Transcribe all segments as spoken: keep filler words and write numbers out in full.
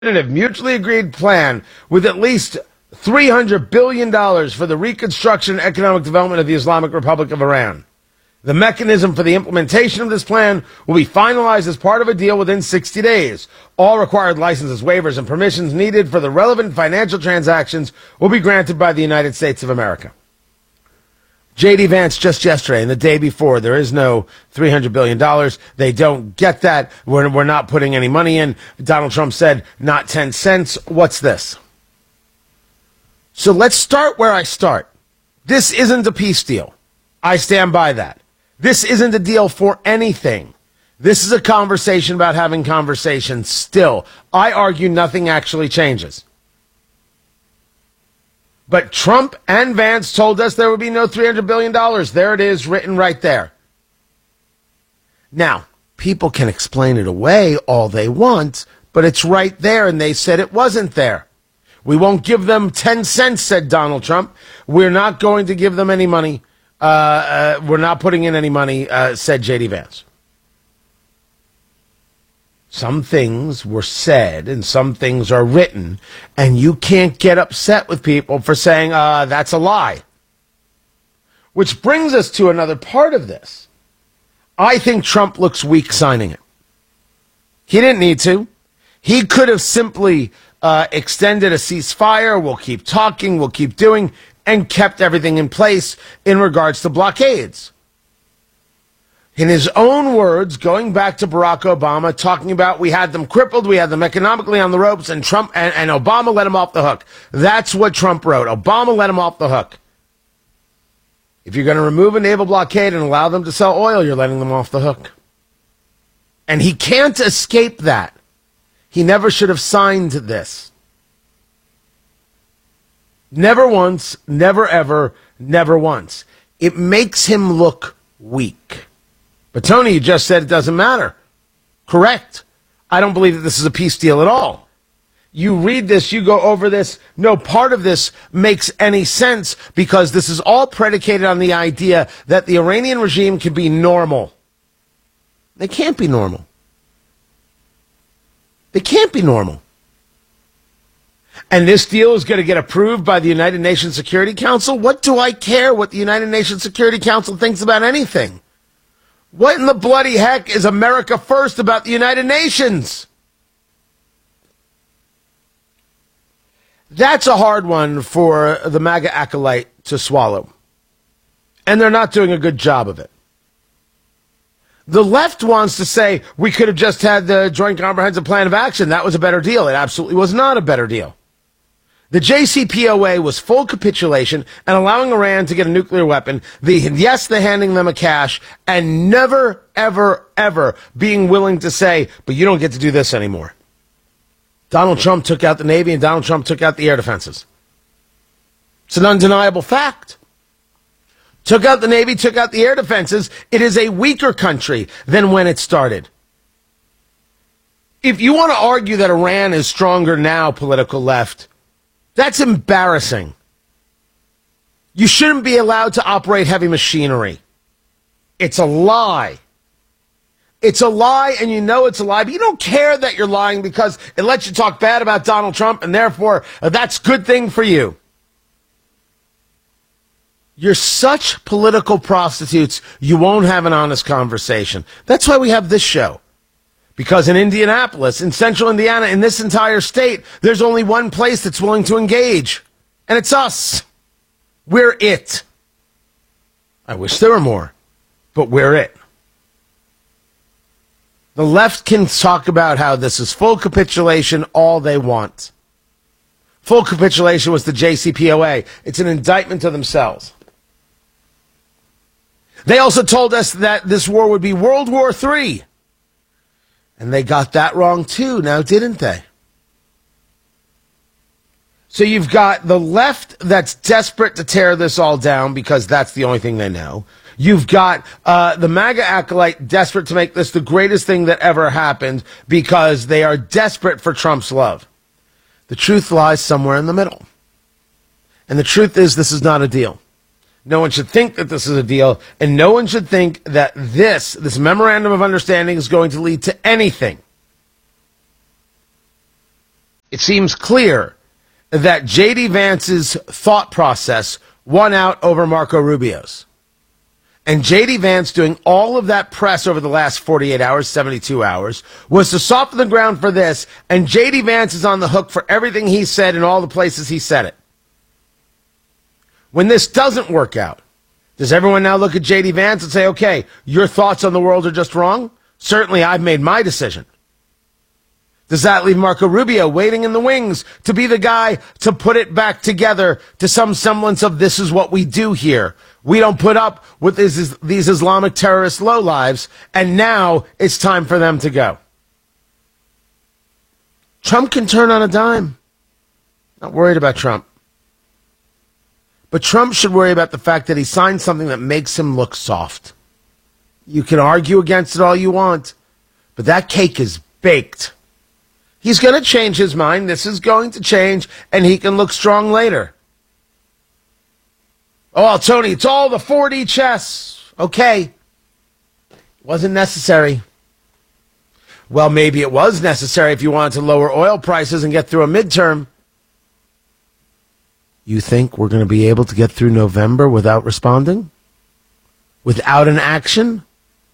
mutually agreed plan with at least three hundred billion dollars for the reconstruction and economic development of the Islamic Republic of Iran. The mechanism for the implementation of this plan will be finalized as part of a deal within sixty days. All required licenses, waivers, and permissions needed for the relevant financial transactions will be granted by the United States of America. J D. Vance just yesterday and the day before, there is no three hundred billion dollars. They don't get that. We're, we're not putting any money in. Donald Trump said, not ten cents. What's this? So let's start where I start. This isn't a peace deal. I stand by that. This isn't a deal for anything. This is a conversation about having conversations still. I argue nothing actually changes. But Trump and Vance told us there would be no three hundred billion dollars. There it is, written right there. Now, people can explain it away all they want, but it's right there, and they said it wasn't there. We won't give them ten cents, said Donald Trump. We're not going to give them any money. Uh, uh, we're not putting in any money, uh, said J D. Vance. Some things were said and some things are written, and you can't get upset with people for saying, uh, that's a lie. Which brings us to another part of this. I think Trump looks weak signing it. He didn't need to. He could have simply uh, extended a ceasefire. We'll keep talking, we'll keep doing, and kept everything in place in regards to blockades. In his own words, going back to Barack Obama, talking about we had them crippled, we had them economically on the ropes, and Trump and, and Obama let him off the hook. That's what Trump wrote. Obama let him off the hook. If you're going to remove a naval blockade and allow them to sell oil, you're letting them off the hook. And he can't escape that. He never should have signed this. Never once, never ever, never once. It makes him look weak. But Tony, you just said it doesn't matter. Correct. I don't believe that this is a peace deal at all. You read this, you go over this. No part of this makes any sense because this is all predicated on the idea that the Iranian regime can be normal. They can't be normal. They can't be normal. And this deal is going to get approved by the United Nations Security Council? What do I care what the United Nations Security Council thinks about anything? What in the bloody heck is America First about the United Nations? That's a hard one for the MAGA acolyte to swallow. And they're not doing a good job of it. The left wants to say we could have just had the Joint Comprehensive Plan of Action. That was a better deal. It absolutely was not a better deal. The J C P O A was full capitulation and allowing Iran to get a nuclear weapon. The, yes, they're handing them a cash and never, ever, ever being willing to say, but you don't get to do this anymore. Donald Trump took out the Navy and Donald Trump took out the air defenses. It's an undeniable fact. Took out the Navy, took out the air defenses. It is a weaker country than when it started. If you want to argue that Iran is stronger now, political left, that's embarrassing. You shouldn't be allowed to operate heavy machinery. It's a lie. It's a lie, and you know it's a lie, but you don't care that you're lying because it lets you talk bad about Donald Trump, and therefore, uh, that's a good thing for you. You're such political prostitutes, you won't have an honest conversation. That's why we have this show. Because in Indianapolis, in central Indiana, in this entire state, there's only one place that's willing to engage. And it's us. We're it. I wish there were more, but we're it. The left can talk about how this is full capitulation all they want. Full capitulation was the J C P O A. It's an indictment to themselves. They also told us that this war would be World War Three. And they got that wrong too, now didn't they? So you've got the left that's desperate to tear this all down because that's the only thing they know. You've got uh, the MAGA acolyte desperate to make this the greatest thing that ever happened because they are desperate for Trump's love. The truth lies somewhere in the middle. And the truth is this is not a deal. No one should think that this is a deal, and no one should think that this, this memorandum of understanding is going to lead to anything. it seems clear that J D. Vance's thought process won out over Marco Rubio's. And J D. Vance doing all of that press over the last forty-eight hours, seventy-two hours, was to soften the ground for this, and J D. Vance is on the hook for everything he said in all the places he said it. When this doesn't work out, does everyone now look at J D. Vance and say, okay, your thoughts on the world are just wrong? Certainly, I've made my decision. Does that leave Marco Rubio waiting in the wings to be the guy to put it back together to some semblance of this is what we do here? We don't put up with these, these Islamic terrorist lowlives, and now it's time for them to go. Trump can turn on a dime. Not worried about Trump. But Trump should worry about the fact that he signed something that makes him look soft. You can argue against it all you want, but that cake is baked. He's going to change his mind. This is going to change, and he can look strong later. Oh, well, Tony, it's all the four D chess. Okay. Wasn't necessary. Well, maybe it was necessary if you wanted to lower oil prices and get through a midterm. You think we're going to be able to get through November without responding? Without an action?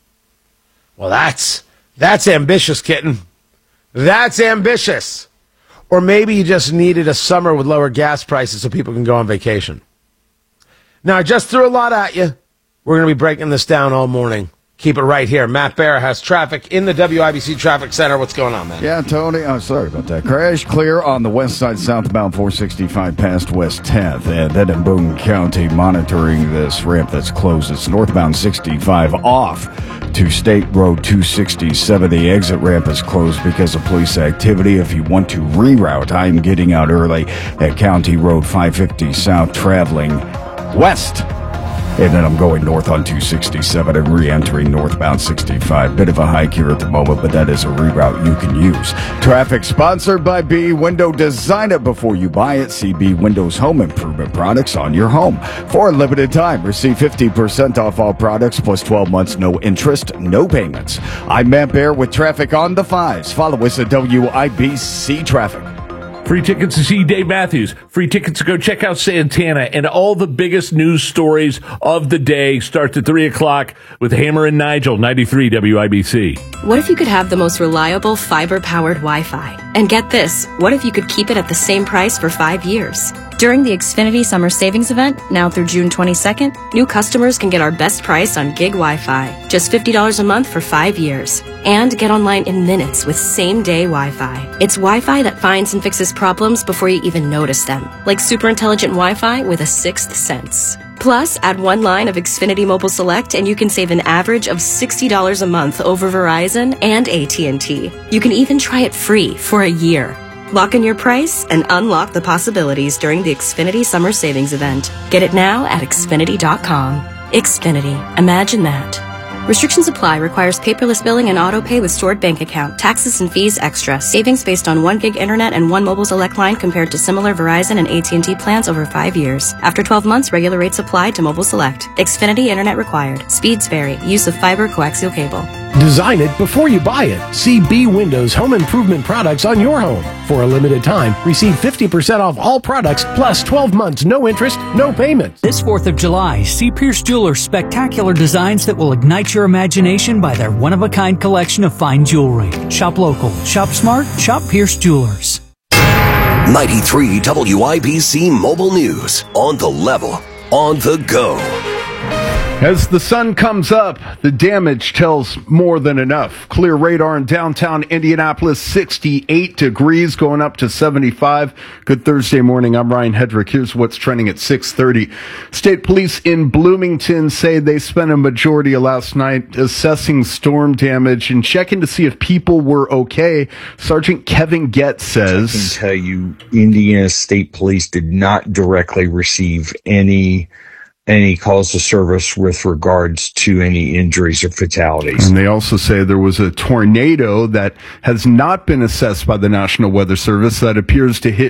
Well, that's that's ambitious, kitten. That's ambitious. Or maybe you just needed a summer with lower gas prices so people can go on vacation. Now, I just threw a lot at you. We're going to be breaking this down all morning. Keep it right here. Matt Bear has traffic in the W I B C Traffic Center. What's going on, man? Yeah, Tony. Oh, sorry about that. Crash clear on the west side, southbound four sixty-five past West tenth. And then in Boone County, monitoring this ramp that's closed. It's northbound sixty-five off to State Road two sixty-seven. The exit ramp is closed because of police activity. If you want to reroute, I'm getting out early at County Road five fifty South, traveling west. And then I'm going north on two sixty-seven and re-entering northbound sixty-five. Bit of a hike here at the moment, but that is a reroute you can use. Traffic sponsored by B Window. Design it before you buy it. See B Windows home improvement products on your home. For a limited time, receive fifty percent off all products plus twelve months, no interest, no payments. I'm Matt Bear with traffic on the fives. Follow us at W I B C Traffic. Free tickets to see Dave Matthews. Free tickets to go check out Santana. And all the biggest news stories of the day starts at three o'clock with Hammer and Nigel, ninety-three W I B C. What if you could have the most reliable fiber-powered Wi-Fi? And get this, what if you could keep it at the same price for five years? During the Xfinity Summer Savings Event, now through June twenty-second, new customers can get our best price on gig Wi-Fi, just fifty dollars a month for five years. And get online in minutes with same-day Wi-Fi. It's Wi-Fi that finds and fixes problems before you even notice them, like super intelligent Wi-Fi with a sixth sense. Plus, add one line of Xfinity Mobile Select and you can save an average of sixty dollars a month over Verizon and A T and T. You can even try it free for a year. Lock in your price and unlock the possibilities during the Xfinity Summer Savings Event. Get it now at Xfinity dot com. Xfinity. Imagine that. Restrictions apply. Requires paperless billing and auto pay with stored bank account. Taxes and fees extra. Savings based on one gig internet and one mobile select line compared to similar Verizon and A T and T plans over five years. After twelve months, regular rates apply to mobile select. Xfinity internet required. Speeds vary. Use of fiber coaxial cable. Design it before you buy it. See B Windows home improvement products on your home. For a limited time, receive fifty percent off all products plus twelve months, no interest, no payment. This fourth of July, see Pierce Jewelers' spectacular designs that will ignite your imagination by their one-of-a-kind collection of fine jewelry. Shop local, shop smart, shop Pierce Jewelers. ninety-three W I B C Mobile News. On the level, on the go. As the sun comes up, the damage tells more than enough. Clear radar in downtown Indianapolis, sixty-eight degrees, going up to seventy-five. Good Thursday morning. I'm Ryan Hedrick. Here's what's trending at six thirty. State police in Bloomington say they spent a majority of last night assessing storm damage and checking to see if people were okay. Sergeant Kevin Getz says, I can tell you, Indiana State Police did not directly receive any any calls of service with regards to any injuries or fatalities. And they also say there was a tornado that has not been assessed by the National Weather Service that appears to hit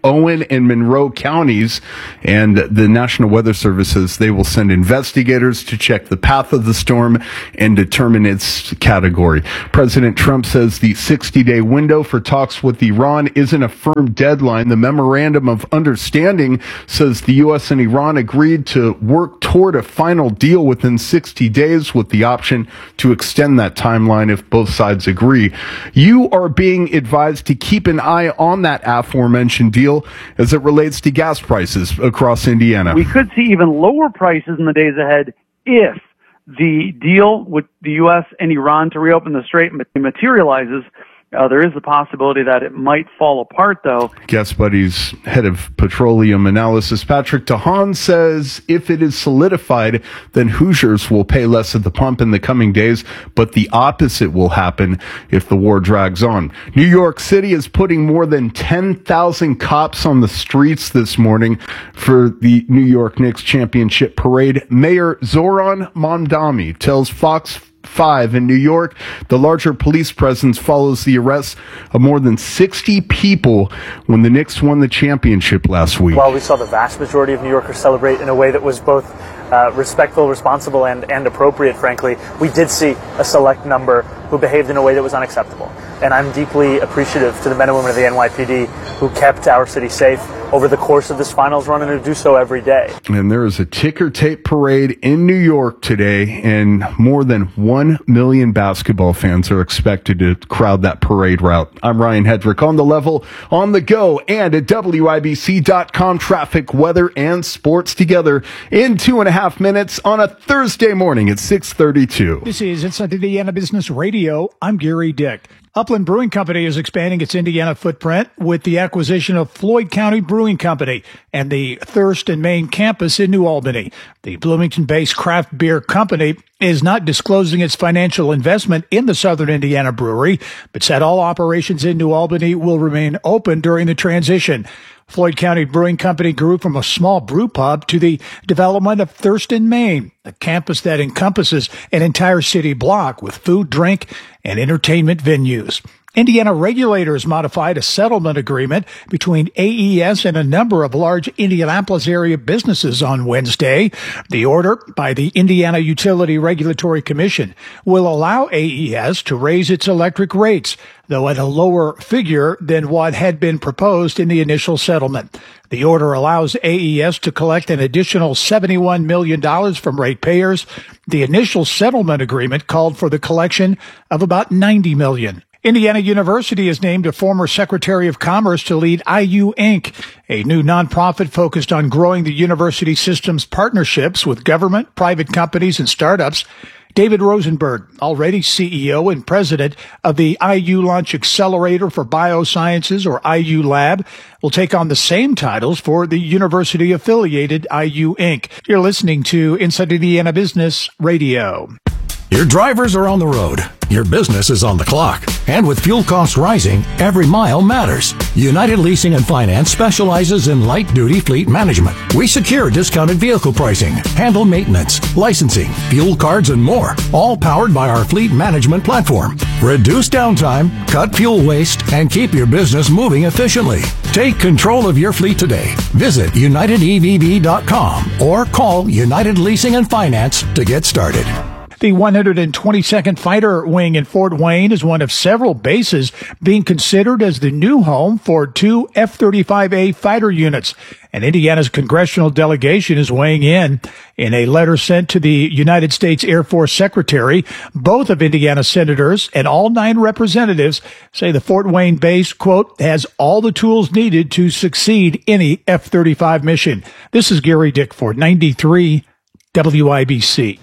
Owen and Monroe counties. And the National Weather Service says they will send investigators to check the path of the storm and determine its category. President Trump says the sixty-day window for talks with Iran isn't a firm deadline. The Memorandum of Understanding says the U S and Iran agreed to work toward a final deal within sixty days with the option to extend that timeline if both sides agree. You are being advised to keep an eye on that aforementioned deal as it relates to gas prices across Indiana. We could see even lower prices in the days ahead if the deal with the U S and Iran to reopen the strait materializes. Uh, there is a possibility that it might fall apart, though. Gas Buddy's head of petroleum analysis, Patrick DeHaan, says if it is solidified, then Hoosiers will pay less at the pump in the coming days, but the opposite will happen if the war drags on. New York City is putting more than ten thousand cops on the streets this morning for the New York Knicks championship parade. Mayor Zoran Mamdani tells Fox Five in New York, the larger police presence follows the arrest of more than sixty people when the Knicks won the championship last week. While we saw the vast majority of New Yorkers celebrate in a way that was both uh, respectful, responsible, and, and appropriate, frankly, we did see a select number who behaved in a way that was unacceptable. And I'm deeply appreciative to the men and women of the N Y P D who kept our city safe over the course of this finals run and who do so every day. And there is a ticker tape parade in New York today, and more than one million basketball fans are expected to crowd that parade route. I'm Ryan Hedrick on the level, on the go, and at W I B C dot com. Traffic, weather, and sports together in two and a half minutes on a Thursday morning at six thirty-two. This is Inside Indiana Business Radio. I'm Gary Dick. Upland Brewing Company is expanding its Indiana footprint with the acquisition of Floyd County Brewing Company and the Thirst and Main campus in New Albany. The Bloomington-based craft beer company is not disclosing its financial investment in the Southern Indiana brewery, but said all operations in New Albany will remain open during the transition. Floyd County Brewing Company grew from a small brew pub to the development of Thirst and Main, a campus that encompasses an entire city block with food, drink, and entertainment venues. Indiana regulators modified a settlement agreement between A E S and a number of large Indianapolis area businesses on Wednesday. The order by the Indiana Utility Regulatory Commission will allow A E S to raise its electric rates, though at a lower figure than what had been proposed in the initial settlement. The order allows A E S to collect an additional seventy-one million dollars from ratepayers. The initial settlement agreement called for the collection of about ninety million dollars. Indiana University has named a former Secretary of Commerce to lead I U Incorporated, a new nonprofit focused on growing the university system's partnerships with government, private companies, and startups. David Rosenberg, already C E O and president of the I U Launch Accelerator for Biosciences, or I U Lab, will take on the same titles for the university-affiliated I U Incorporated. You're listening to Inside Indiana Business Radio. Your drivers are on the road. Your business is on the clock. And with fuel costs rising, every mile matters. United Leasing and Finance specializes in light-duty fleet management. We secure discounted vehicle pricing, handle maintenance, licensing, fuel cards, and more, all powered by our fleet management platform. Reduce downtime, cut fuel waste, and keep your business moving efficiently. Take control of your fleet today. Visit united e v b dot com or call United Leasing and Finance to get started. The one hundred twenty-second Fighter Wing in Fort Wayne is one of several bases being considered as the new home for two F thirty-five A fighter units. And Indiana's congressional delegation is weighing in. In a letter sent to the United States Air Force Secretary, both of Indiana senators and all nine representatives say the Fort Wayne base, quote, has all the tools needed to succeed any F thirty-five mission. This is Gary Dick for ninety-three W I B C.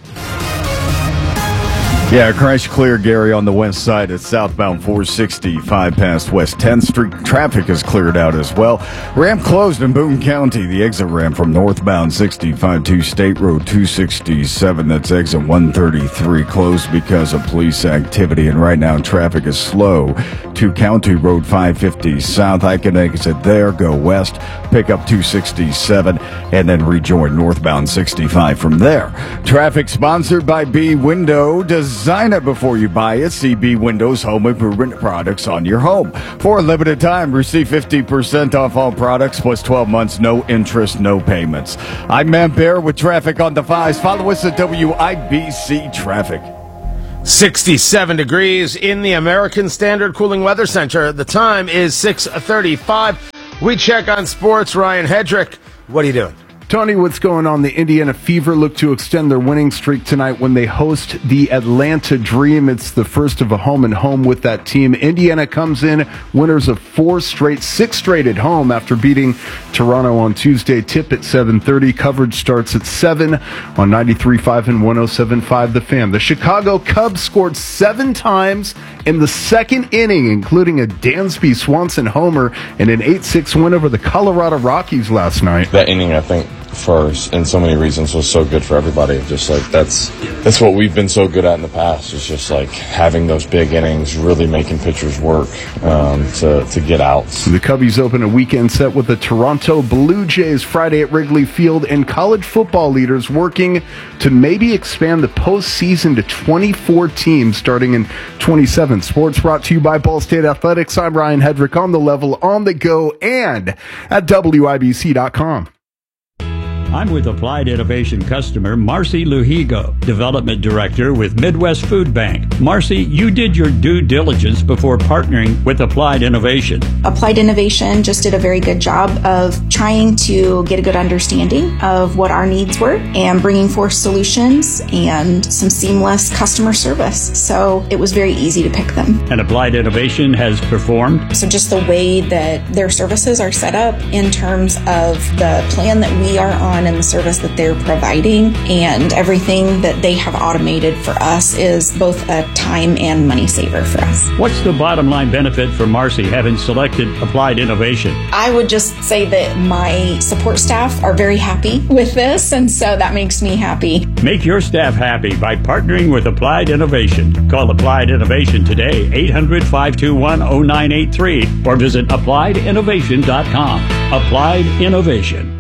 Yeah, crash clear, Gary, on the west side at southbound four sixty-five past West tenth Street. Traffic is cleared out as well. Ramp closed in Boone County. The exit ramp from northbound sixty-five to State Road two sixty-seven. That's exit one thirty-three closed because of police activity. And right now, traffic is slow to to County Road five fifty South. I can exit there, go west, pick up two sixty-seven, and then rejoin northbound sixty-five from there. Traffic sponsored by B Window. Design it before you buy it. See B Window's home improvement products on your home. For a limited time, receive fifty percent off all products plus twelve months, no interest, no payments. I'm Matt Bear with traffic on the fives. Follow us at W I B C Traffic. sixty-seven degrees in the American Standard Cooling Weather Center. The time is six thirty-five. We check on sports. Ryan Hedrick, what are you doing? Tony, what's going on? The Indiana Fever look to extend their winning streak tonight when they host the Atlanta Dream. It's the first of a home and home with that team. Indiana comes in winners of four straight, six straight at home after beating Toronto on Tuesday. Tip at seven thirty. Coverage starts at seven on ninety-three point five and one oh seven point five The Fan. The Chicago Cubs scored seven times in the second inning, including a Dansby Swanson homer and an eight six win over the Colorado Rockies last night. That inning, I think, for in so many reasons was so good for everybody. Just like that's that's what we've been so good at in the past. It's just like having those big innings, really making pitchers work um, to to get outs. The Cubbies open a weekend set with the Toronto Blue Jays Friday at Wrigley Field, and college football leaders working to maybe expand the postseason to twenty-four teams starting in twenty-seven. Sports brought to you by Ball State Athletics. I'm Ryan Hedrick, on the level, on the go, and at W I B C dot com. I'm with Applied Innovation customer Marcy Luhigo, Development Director with Midwest Food Bank. Marcy, you did your due diligence before partnering with Applied Innovation. Applied Innovation just did a very good job of trying to get a good understanding of what our needs were and bringing forth solutions and some seamless customer service. So it was very easy to pick them. And Applied Innovation has performed? So just the way that their services are set up in terms of the plan that we are on and the service that they're providing and everything that they have automated for us is both a time and money saver for us. What's the bottom line benefit for Marcy having selected Applied Innovation? I would just say that my support staff are very happy with this, and so that makes me happy. Make your staff happy by partnering with Applied Innovation. Call Applied Innovation today, eight hundred, five two one, oh nine eight three, or visit applied innovation dot com. Applied Innovation.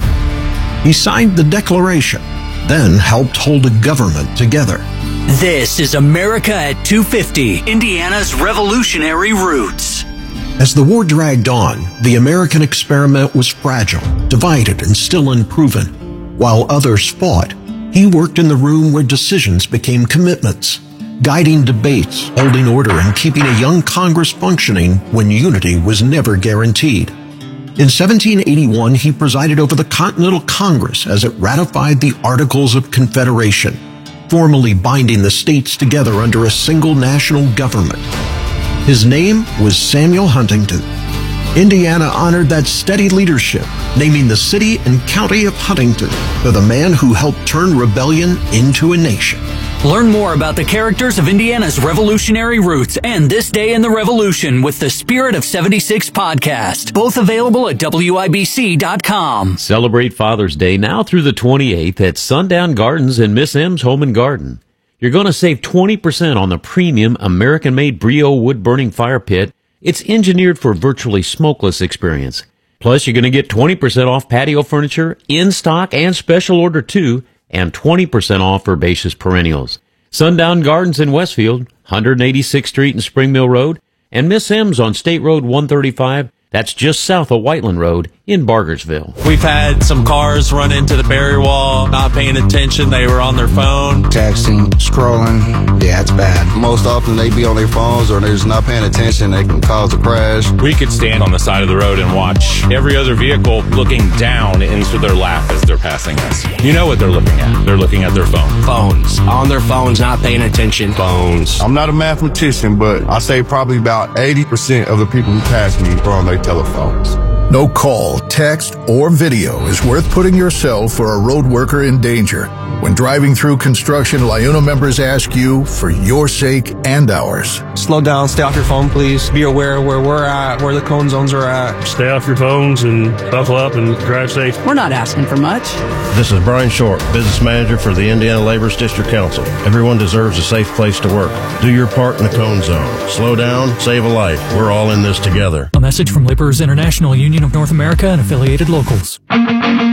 He signed the Declaration, then helped hold a government together. This is America at two fifty, Indiana's revolutionary roots. As the war dragged on, the American experiment was fragile, divided, and still unproven. While others fought, he worked in the room where decisions became commitments, guiding debates, holding order, and keeping a young Congress functioning when unity was never guaranteed. In seventeen eighty-one, he presided over the Continental Congress as it ratified the Articles of Confederation, formally binding the states together under a single national government. His name was Samuel Huntington. Indiana honored that steady leadership, naming the city and county of Huntington for the man who helped turn rebellion into a nation. Learn more about the characters of Indiana's revolutionary roots and This Day in the Revolution with the Spirit of seventy-six podcast. Both available at W I B C dot com. Celebrate Father's Day now through the twenty-eighth at Sundown Gardens in Miss M's Home and Garden. You're going to save twenty percent on the premium American-made Brio wood-burning fire pit. It's engineered for virtually smokeless experience. Plus, you're going to get twenty percent off patio furniture, in stock and special order too, and twenty percent off herbaceous perennials. Sundown Gardens in Westfield, one eighty-sixth Street and Spring Mill Road, and Miss M's on State Road one thirty-five. That's just south of Whiteland Road in Bargersville. We've had some cars run into the barrier wall, not paying attention. They were on their phone. Texting, scrolling. Yeah, it's bad. Most often they be on their phones or they're just not paying attention. They can cause a crash. We could stand on the side of the road and watch every other vehicle looking down into their lap as they're passing us. You know what they're looking at. They're looking at their phone. Phones. On their phones, not paying attention. Phones. I'm not a mathematician, but I say probably about eighty percent of the people who pass me are on their telephones. No call, text, or video is worth putting yourself or a road worker in danger. When driving through construction, LiUNA members ask you for your sake and ours. Slow down, stay off your phone, please. Be aware of where we're at, where the cone zones are at. Stay off your phones and buckle up and drive safe. We're not asking for much. This is Brian Short, Business Manager for the Indiana Laborers District Council. Everyone deserves a safe place to work. Do your part in the cone zone. Slow down, save a life. We're all in this together. A message from Laborers International Union of North America and affiliated locals.